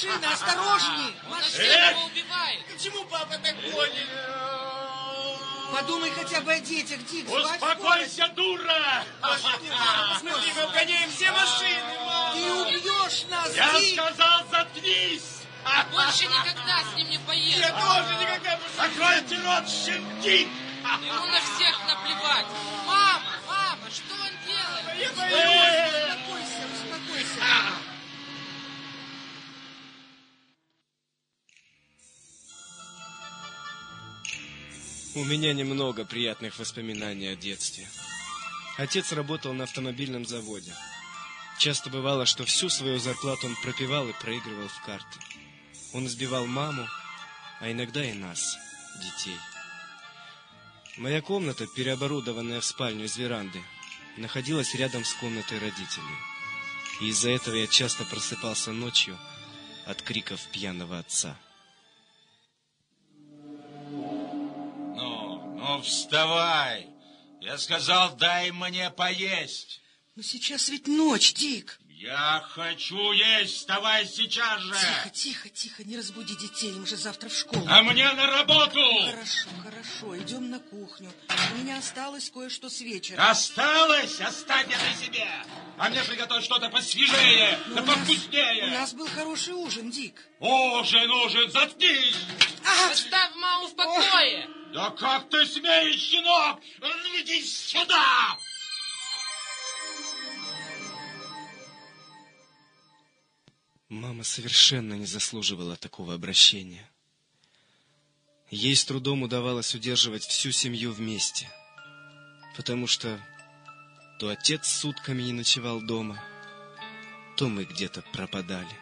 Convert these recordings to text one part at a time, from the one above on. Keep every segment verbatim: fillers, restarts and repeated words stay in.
машина, осторожней! Машина его убивает! Почему папа так гонит? Подумай хотя бы о детях, Дик. Успокойся, дура! Смотри, мы обгоняем все машины, мама! Ты убьешь нас, Я Дик! сказал, заткнись! Больше никогда с ним не поеду! Я тоже никогда больше... Закройте рот, щенки! Ему на всех наплевать! Мама, мама, что он делает? Я боюсь! Успокойся, успокойся! У меня немного приятных воспоминаний о детстве. Отец работал на автомобильном заводе. Часто бывало, что всю свою зарплату он пропивал и проигрывал в карты. Он избивал маму, а иногда и нас, детей. Моя комната, переоборудованная в спальню из веранды, находилась рядом с комнатой родителей. И из-за этого я часто просыпался ночью от криков пьяного отца. Ну, ну, вставай! Я сказал, дай мне поесть. Но сейчас ведь ночь, Дик. Я хочу есть, вставай сейчас же. Тихо, тихо, тихо, не разбуди детей, им же завтра в школу. А мне на работу. Хорошо, хорошо, идем на кухню. У меня осталось кое-что с вечера. Осталось? Оставь это себе. А мне приготовь что-то посвежее, да повкуснее. У нас был хороший ужин, Дик. Ужин, ужин, заткнись. Оставь маму в покое. Да как ты смеешь, щенок? Иди сюда. Мама совершенно не заслуживала такого обращения. Ей с трудом удавалось удерживать всю семью вместе, потому что то отец сутками не ночевал дома, то мы где-то пропадали.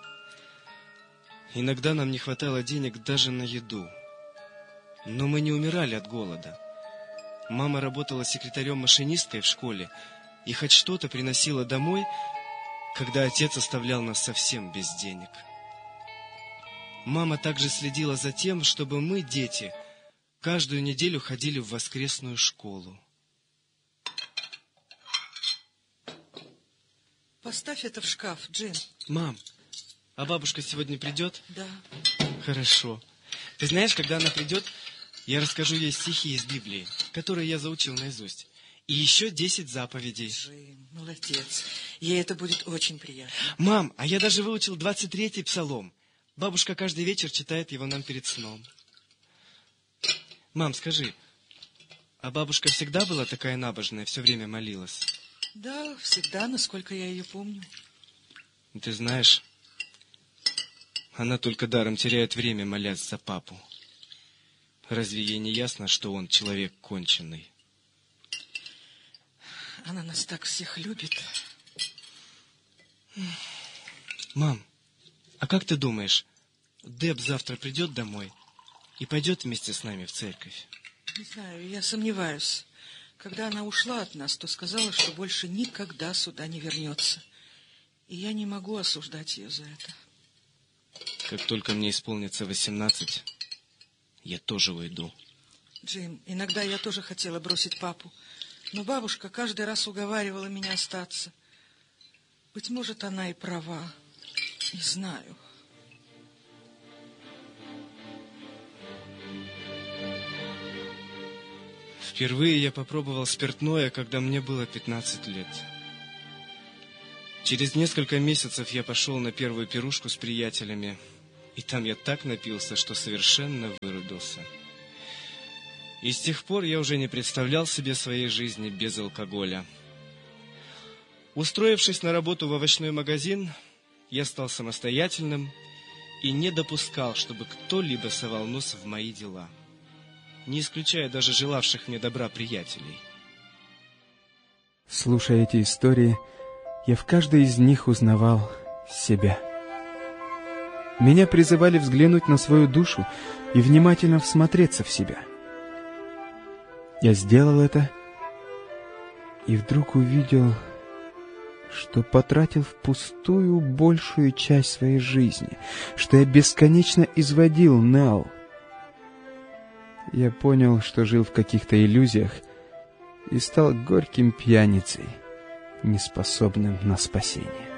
Иногда нам не хватало денег даже на еду, но мы не умирали от голода. Мама работала секретарем-машинисткой в школе и хоть что-то приносила домой, когда отец оставлял нас совсем без денег. Мама также следила за тем, чтобы мы, дети, каждую неделю ходили в воскресную школу. Поставь это в шкаф, Джин. Мам, а бабушка сегодня придет? Да. Хорошо. Ты знаешь, когда она придет, я расскажу ей стихи из Библии, которые я заучил наизусть. И еще десять заповедей. Джин, молодец. Ей это будет очень приятно. Мам, а я даже выучил двадцать третий псалом. Бабушка каждый вечер читает его нам перед сном. Мам, скажи, а бабушка всегда была такая набожная, все время молилась? Да, всегда, насколько я ее помню. Ты знаешь, она только даром теряет время, молясь за папу. Разве ей не ясно, что он человек конченый? Она нас так всех любит. Мам, а как ты думаешь, Деб завтра придет домой и пойдет вместе с нами в церковь? Не знаю, я сомневаюсь. Когда она ушла от нас, то сказала, что больше никогда сюда не вернется. И я не могу осуждать ее за это. Как только мне исполнится восемнадцать, я тоже уйду. Джим, иногда я тоже хотела бросить папу. Но бабушка каждый раз уговаривала меня остаться. Быть может, она и права. Не знаю. Впервые я попробовал спиртное, когда мне было пятнадцать лет. Через несколько месяцев я пошел на первую пирушку с приятелями, и там я так напился, что совершенно вырубился. И с тех пор я уже не представлял себе своей жизни без алкоголя. Устроившись на работу в овощной магазин, я стал самостоятельным и не допускал, чтобы кто-либо совал нос в мои дела, не исключая даже желавших мне добра приятелей. Слушая эти истории, я в каждой из них узнавал себя. Меня призывали взглянуть на свою душу и внимательно всмотреться в себя. Я сделал это и вдруг увидел, что потратил впустую большую часть своей жизни, что я бесконечно изводил Нелл. Я понял, что жил в каких-то иллюзиях и стал горьким пьяницей, неспособным на спасение.